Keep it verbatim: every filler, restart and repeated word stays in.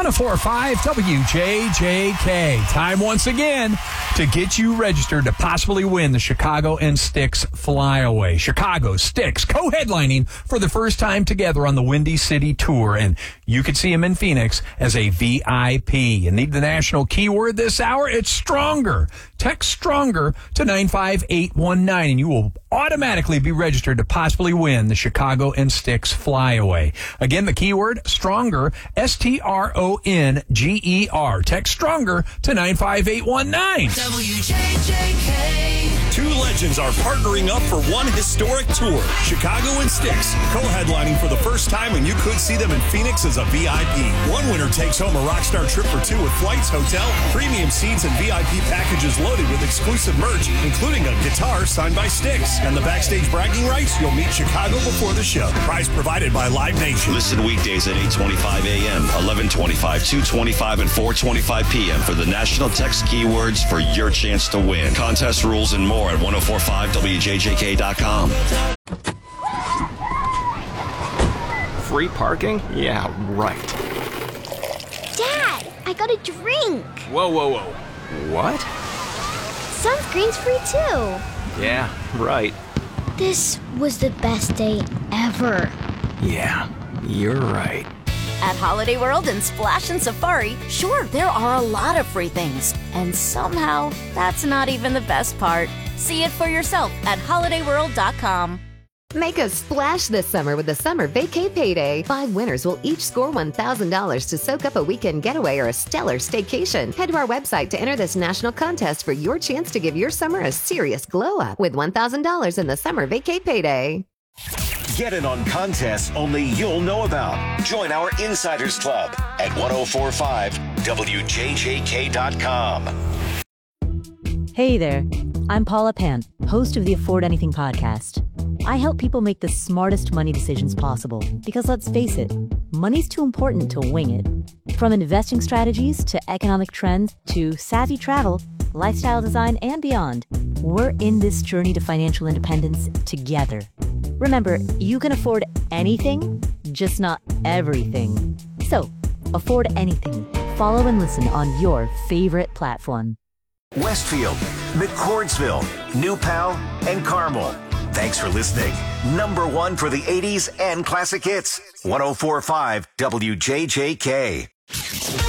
one oh four point five W J J K. Time once again to get you registered to possibly win the Chicago and Styx Flyaway. Chicago, Styx, co-headlining for the first time together on the Windy City Tour. And you can see them in Phoenix as a V I P. You need the national keyword this hour? It's stronger. Text stronger to nine five eight one nine and you will automatically be registered to possibly win the Chicago and Styx Flyaway. Again, the keyword stronger, S T R O N G E R. Text stronger to nine five eight one nine. W J J K. Two legends are partnering up for one historic tour. Chicago and Styx, co-headlining for the first time, and you could see them in Phoenix as a V I P. One winner takes home a Rockstar trip for two with flights, hotel, premium seats, and V I P packages loaded with exclusive merch, including a guitar signed by Styx. And the backstage bragging rights, you'll meet Chicago before the show. Prize provided by Live Nation. Listen weekdays at eight twenty-five a.m., eleven twenty-five, two twenty-five, and four twenty-five p.m. for the national text keywords for your chance to win. Contest rules and more at ten forty-five W J J K dot com. Free parking? Yeah, right. Dad, I got a drink. Whoa, whoa, whoa. What? Sunscreen's free too. Yeah, right. This was the best day ever. Yeah, you're right. At Holiday World and Splash and Safari, sure, there are a lot of free things. And somehow, that's not even the best part. See it for yourself at holiday world dot com. Make a splash this summer with the Summer Vacay Payday. Five winners will each score one thousand dollars to soak up a weekend getaway or a stellar staycation. Head to our website to enter this national contest for your chance to give your summer a serious glow-up with one thousand dollars in the Summer Vacay Payday. Get in on contests only you'll know about. Join our Insiders Club at ten forty-five W J J K dot com. Hey there, I'm Paula Pant, host of the Afford Anything podcast. I help people make the smartest money decisions possible because let's face it, money's too important to wing it. From investing strategies to economic trends to savvy travel, lifestyle design, and beyond, we're in this journey to financial independence together. Remember, you can afford anything, just not everything. So, afford anything. Follow and listen on your favorite platform. Westfield, McCordsville, New Pal, and Carmel. Thanks for listening. Number one for the eighties and classic hits. ten forty-five W J J K.